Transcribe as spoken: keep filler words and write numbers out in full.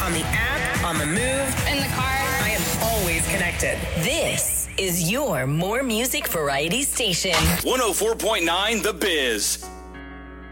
on the app, on the move, in the car. I am always connected. This is your More Music Variety station. one oh four point nine The Biz.